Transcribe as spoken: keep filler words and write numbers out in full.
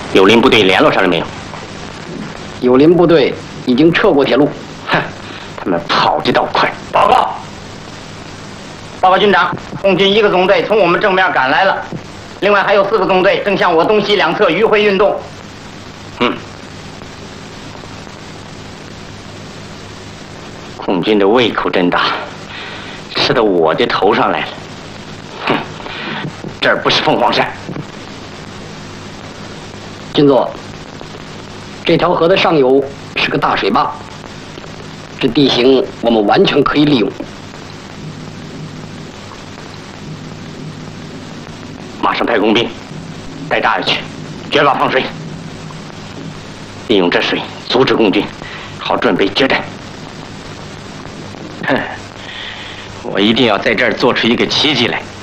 友邻部队联络上了没有？ 友邻部队已经撤过铁路。 哼，他们跑得倒快。 报告，报告军长，共军一个纵队从我们正面赶来了，另外还有四个纵队正向我东西两侧迂回运动。 嗯，共军的胃口真大，吃到我的头上来了。哼，这儿不是凤凰山。 金座，这条河的上游是个大水坝，这地形我们完全可以利用。 马上派工兵带大爷去决坝放水，利用这水阻止共军，好准备决战。哼，我一定要在这儿做出一个奇迹来。